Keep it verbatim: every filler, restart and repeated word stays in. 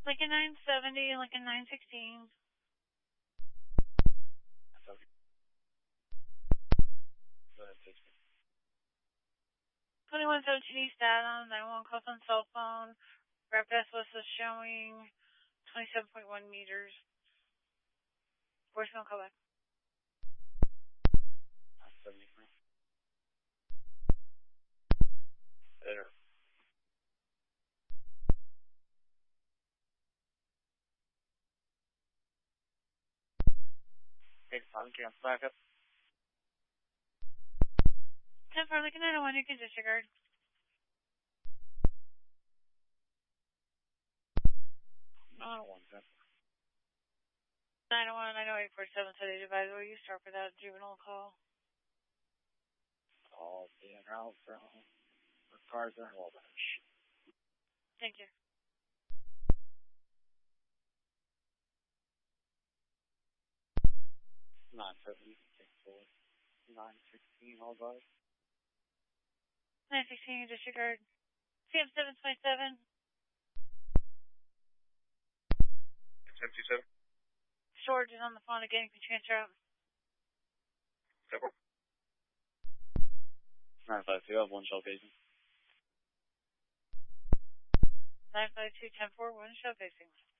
Lincoln nine seventy, Lincoln nine sixteen. twenty-one seventeen East Adam, nine one calls on cell phone. Rapid S O S is showing twenty-seven point one meters. Voicemail call back. seventy-three. There. Okay, I'm cancel back up. ten four, Lincoln nine oh one, you can disregard. nine oh one, ten. nine oh one, nine oh eight four seven, City Advisor, will you start for that juvenile call? Call being out from the cars are in Wabash. Thank you. nine seventy, forward. nine sixteen, all guys. nine sixteen, you disregard. C M seven twenty-seven. seven two seven. George is on the phone again, you can transfer out. Several. nine five two, I have one shell casing. nine five two, ten four, one shell facing.